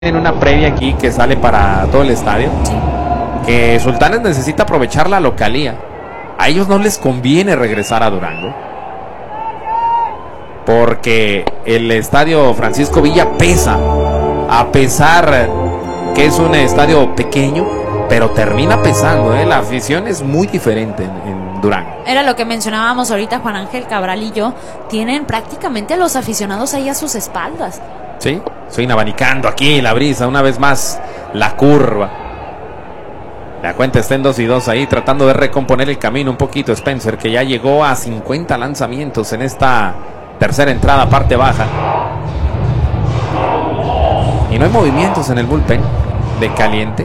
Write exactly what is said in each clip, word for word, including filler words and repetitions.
En una previa aquí que sale para todo el estadio, sí, que Sultanes necesita aprovechar la localía. A ellos no les conviene regresar a Durango, porque el estadio Francisco Villa pesa, a pesar que es un estadio pequeño, pero termina pesando, ¿eh? La afición es muy diferente en, en Durango. Era lo que mencionábamos ahorita, Juan Ángel Cabral y yo, tienen prácticamente a los aficionados ahí a sus espaldas. Sí, estoy abanicando aquí la brisa, una vez más la curva. La cuenta está en dos y dos ahí, tratando de recomponer el camino un poquito Spencer, que ya llegó a cincuenta lanzamientos en esta tercera entrada, parte baja. Y no hay movimientos en el bullpen de Caliente.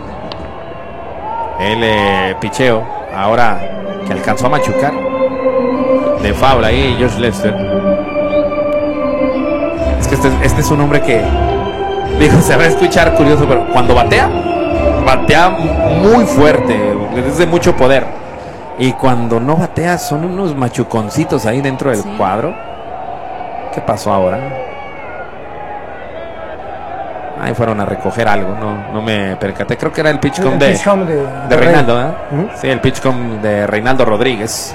El eh, picheo, ahora que alcanzó a machucar. De foul ahí Josh Lester. Es que este, este es un hombre que, digo, se va a escuchar curioso, pero cuando batea, batea muy fuerte, es de mucho poder. Y cuando no batea, son unos machuconcitos ahí dentro del sí. cuadro. ¿Qué pasó ahora? Ahí fueron a recoger algo, no, no me percaté. Creo que era el pitchcom de, pitch de, de, de Reinaldo, ¿eh? Uh-huh. Sí, el pitchcom de Reinaldo Rodríguez.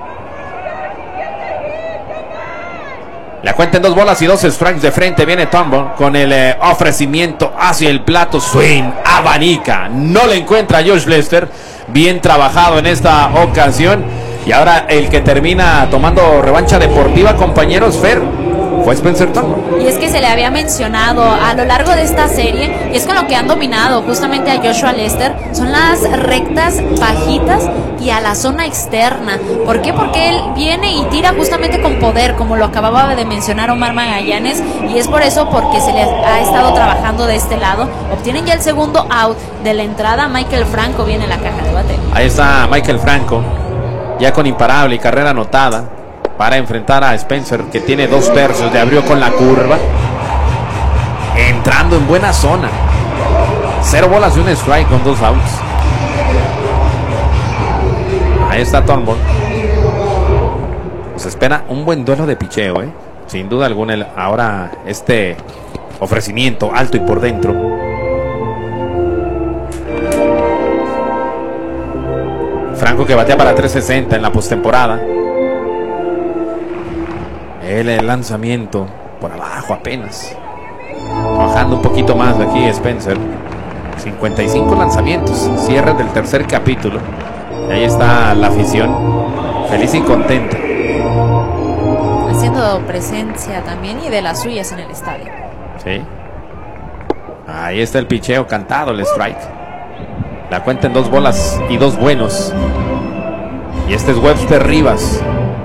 La cuenta en dos bolas y dos strikes de frente. Viene Turnbull con el eh, ofrecimiento hacia el plato. Swing, abanica. No le encuentra a Josh Lester. Bien trabajado en esta ocasión. Y ahora el que termina tomando revancha deportiva, compañeros, Fer, fue Spencer Turnbull. Y es que se le había mencionado a lo largo de esta serie, y es con lo que han dominado justamente a Joshua Lester, son las rectas bajitas y a la zona externa. ¿Por qué? Porque él viene y tira justamente con poder, como lo acababa de mencionar Omar Magallanes, y es por eso porque se le ha estado trabajando de este lado. Obtienen ya el segundo out de la entrada. Michael Franco viene en la caja de bate. Ahí está Michael Franco, ya con imparable y carrera anotada, para enfrentar a Spencer, que tiene dos tercios de abrió con la curva, entrando en buena zona. Cero bolas y un strike con dos outs. Ahí está Turnbull. Se espera un buen duelo de picheo, ¿eh? Sin duda alguna. El, ahora este ofrecimiento alto y por dentro. Franco, que batea para trescientos sesenta en la postemporada. El lanzamiento por abajo apenas. Bajando un poquito más de aquí Spencer. cincuenta y cinco lanzamientos. Cierre del tercer capítulo. Y ahí está la afición, feliz y contenta. Haciendo presencia también y de las suyas en el estadio. Sí. Ahí está el picheo cantado, el strike. La cuenta en dos bolas y dos buenos. Y este es Webster Rivas.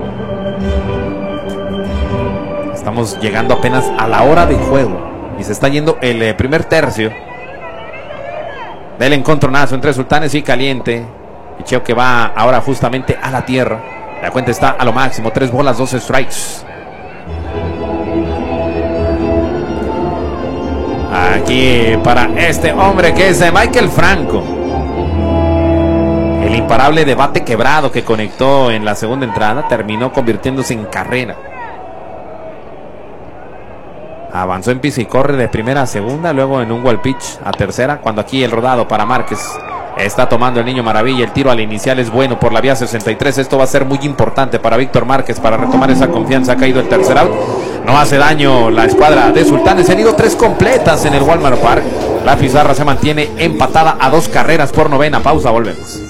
Estamos llegando apenas a la hora de juego y se está yendo el eh, primer tercio del encontronazo entre Sultanes y Caliente. Picheo que va ahora justamente a la tierra. La cuenta está a lo máximo, tres bolas, dos strikes. Aquí para este hombre que es Michael Franco, el imparable de bate quebrado que conectó en la segunda entrada, terminó convirtiéndose en carrera. Avanzó en pisa y corre de primera a segunda, luego en un wall pitch a tercera, cuando aquí el rodado para Márquez. Está tomando el Niño Maravilla, el tiro al inicial es bueno por la vía sesenta y tres. Esto va a ser muy importante para Víctor Márquez para retomar esa confianza. Ha caído el tercer out. No hace daño la escuadra de Sultanes. Se han ido tres completas en el Walmart Park. La pizarra se mantiene empatada a dos carreras por novena. Pausa, volvemos.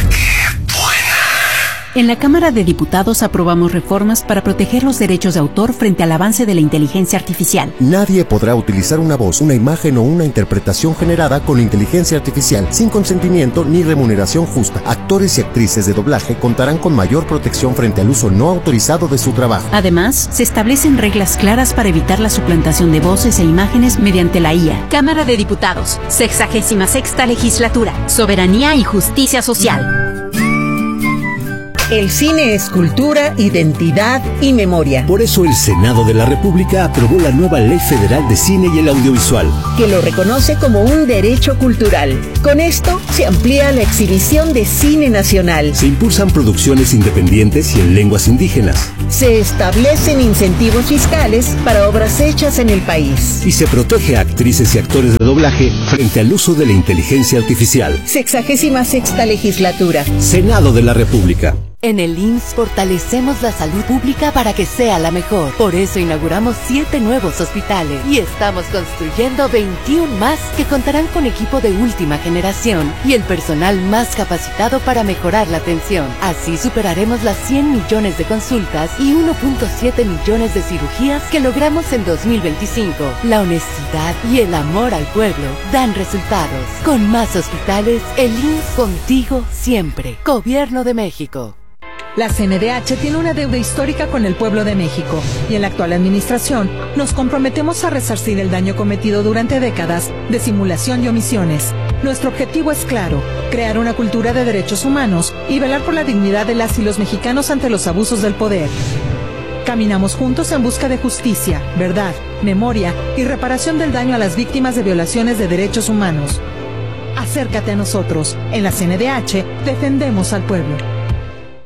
En la Cámara de Diputados aprobamos reformas para proteger los derechos de autor frente al avance de la inteligencia artificial. Nadie podrá utilizar una voz, una imagen o una interpretación generada con inteligencia artificial sin consentimiento ni remuneración justa. Actores y actrices de doblaje contarán con mayor protección frente al uso no autorizado de su trabajo. Además, se establecen reglas claras para evitar la suplantación de voces e imágenes mediante la I A. Cámara de Diputados, sexagésima sexta legislatura, soberanía y justicia social. El cine es cultura, identidad y memoria. Por eso el Senado de la República aprobó la nueva Ley Federal de Cine y el Audiovisual, que lo reconoce como un derecho cultural. Con esto se amplía la exhibición de cine nacional. Se impulsan producciones independientes y en lenguas indígenas. Se establecen incentivos fiscales para obras hechas en el país. Y se protege a actrices y actores de doblaje frente al uso de la inteligencia artificial. Sexagésima sexta legislatura. Senado de la República. En el I M S S fortalecemos la salud pública para que sea la mejor. Por eso inauguramos siete nuevos hospitales y estamos construyendo veintiuno más que contarán con equipo de última generación y el personal más capacitado para mejorar la atención. Así superaremos las cien millones de consultas y uno punto siete millones de cirugías que logramos en dos mil veinticinco. La honestidad y el amor al pueblo dan resultados. Con más hospitales, el I M S S contigo siempre. Gobierno de México. La C N D H tiene una deuda histórica con el pueblo de México y en la actual administración nos comprometemos a resarcir el daño cometido durante décadas de simulación y omisiones. Nuestro objetivo es claro, crear una cultura de derechos humanos y velar por la dignidad de las y los mexicanos ante los abusos del poder. Caminamos juntos en busca de justicia, verdad, memoria y reparación del daño a las víctimas de violaciones de derechos humanos. Acércate a nosotros. En la C N D H defendemos al pueblo.